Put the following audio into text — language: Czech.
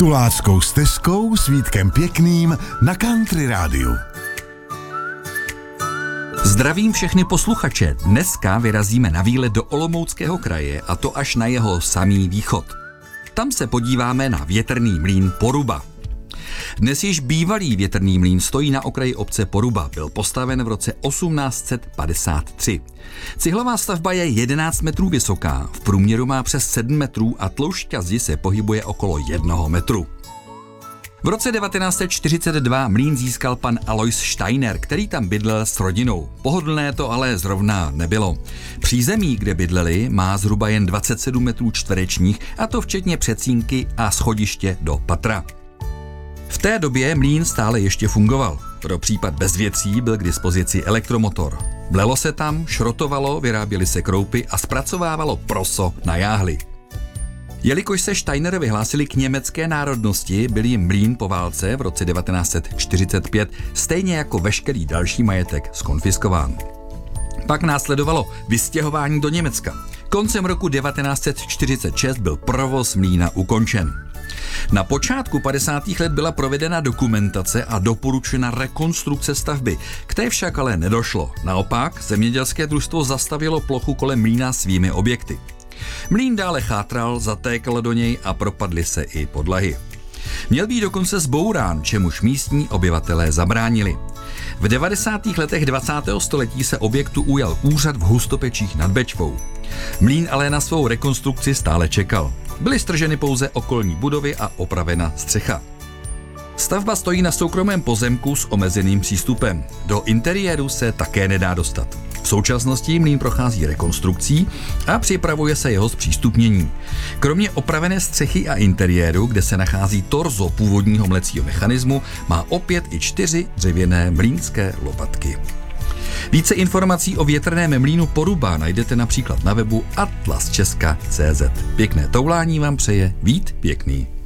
Tuláckou stezkou s Vítkem Pěkným na Country Rádiu. Zdravím všechny posluchače. Dneska vyrazíme na výlet do Olomouckého kraje, a to až na jeho samý východ. Tam se podíváme na větrný mlýn Poruba. Dnes již bývalý větrný mlýn stojí na okraji obce Poruba. Byl postaven v roce 1853. Cihlová stavba je 11 metrů vysoká, v průměru má přes 7 metrů a tloušťka zdi se pohybuje okolo 1 metru. V roce 1942 mlýn získal pan Alois Steiner, který tam bydlel s rodinou. Pohodlné to ale zrovna nebylo. Přízemí, kde bydleli, má zhruba jen 27 metrů čtverečních, a to včetně předsínky a schodiště do patra. V té době mlýn stále ještě fungoval. Pro případ bezvětří byl k dispozici elektromotor. Blelo se tam, šrotovalo, vyráběly se kroupy a zpracovávalo proso na jáhly. Jelikož se Steinerovi hlásili k německé národnosti, byl jim mlýn po válce v roce 1945 stejně jako veškerý další majetek zkonfiskován. Pak následovalo vystěhování do Německa. Koncem roku 1946 byl provoz mlýna ukončen. Na počátku 50. let byla provedena dokumentace a doporučena rekonstrukce stavby, které však ale nedošlo. Naopak, zemědělské družstvo zastavilo plochu kolem mlýna svými objekty. Mlýn dále chátral, zatékal do něj a propadly se i podlahy. Měl být dokonce zbourán, čemuž místní obyvatelé zabránili. V 90. letech 20. století se objektu ujal úřad v Hustopečích nad Bečvou. Mlýn ale na svou rekonstrukci stále čekal. Byly strženy pouze okolní budovy a opravena střecha. Stavba stojí na soukromém pozemku s omezeným přístupem. Do interiéru se také nedá dostat. V současnosti mlýn prochází rekonstrukcí a připravuje se jeho zpřístupnění. Kromě opravené střechy a interiéru, kde se nachází torzo původního mlecího mechanismu, má opět i 4 dřevěné mlýnské lopatky. Více informací o větrném mlýnu Poruba najdete například na webu atlasčeska.cz. Pěkné toulání vám přeje Vít Pěkný.